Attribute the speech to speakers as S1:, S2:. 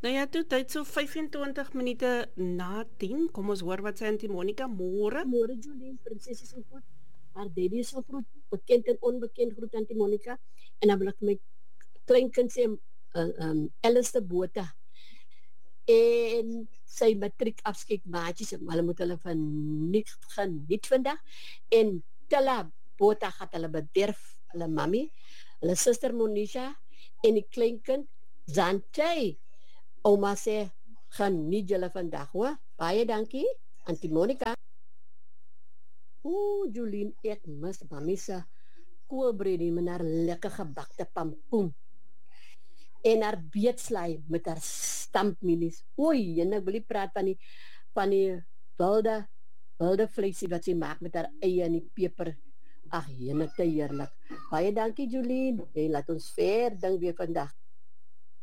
S1: Nou ja, toe tyd so 25 minute na 10. Kom ons hoor wat sê Auntie Monica môre.
S2: Môre Jolien, prinsesses en goed. Haar daddy is so groet, bekend en onbekend groet Auntie Monica. En dan wil ek my kleinkind sê, Alice de Botha. En sy matriek afskeid maatjies, hulle moet hulle van niet geniet vandag. En Tilla Botha gaat hulle bederf, hulle mami, hulle suster Monisha en die kleinkind Zantay. Oma sê, geniet julle vandag hoor. Baie dankie, Auntie Monica. Jolien, ek mis mami se koolbredie met haar lekker gebakte pampoen. En haar beetslaai met haar stampmielies. Oei, en ek wil nie praat van die wilde vleisie wat sy maak met haar eie en die peper. Ag, jene te heerlik. Baie dankie Jolien. Jy laat ons ver ding weer vandag.